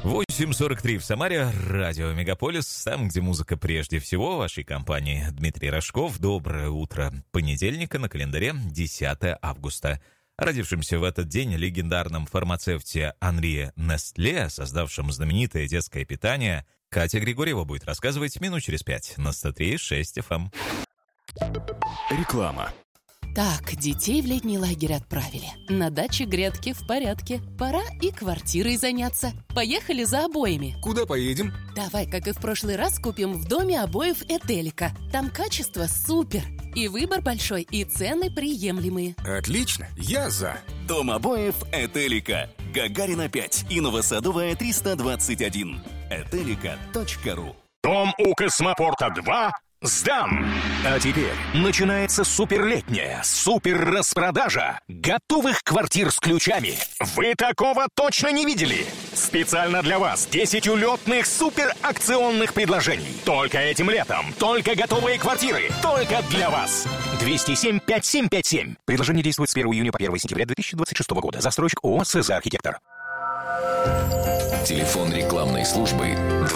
8:43 в Самаре, радио «Мегаполис», там, где музыка прежде всего, в вашей компании Дмитрий Рожков. Доброе утро понедельника, на календаре 10 августа. О родившемся в этот день легендарном фармацевте Анри Нестле, создавшем знаменитое детское питание, Катя Григорьева будет рассказывать минут через 5 на 103.6 FM. Реклама. Так, детей в летний лагерь отправили. На даче грядки в порядке. Пора и квартирой заняться. Поехали за обоями. Куда поедем? Давай, как и в прошлый раз, купим в доме обоев Этелика. Там качество супер. И выбор большой, и цены приемлемые. Отлично, я за. Дом обоев Этелика. Гагарина 5 и Новосадовая 321. Этелика.ру. Дом у Космопорта 2 сдам! А теперь начинается суперлетняя супер-распродажа готовых квартир с ключами. Вы такого точно не видели? Специально для вас 10 улетных суперакционных предложений. Только этим летом, только готовые квартиры, только для вас. 207-5757. Предложение действует с 1 июня по 1 сентября 2026 года. Застройщик ООО «СЗ Архитектор». Телефон рекламной службы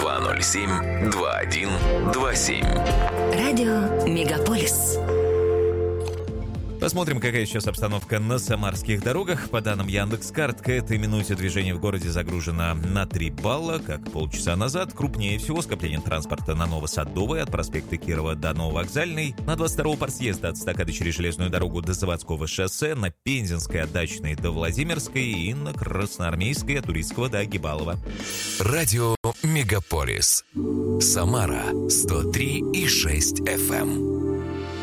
207-2127. Радио «Мегаполис». Посмотрим, какая сейчас обстановка на самарских дорогах. По данным Яндекс.Карт, к этой минуте движение в городе загружено на 3 балла, как полчаса назад. Крупнее всего скопление транспорта на Новосадовой от проспекта Кирова до Нововокзальной, на 22-го партсъезда от эстакады через железную дорогу до Заводского шоссе, на Пензенской от Дачной до Владимирской и на Красноармейской от Турицкого до Гибалова. Радио «Мегаполис». Самара 103.6 FM.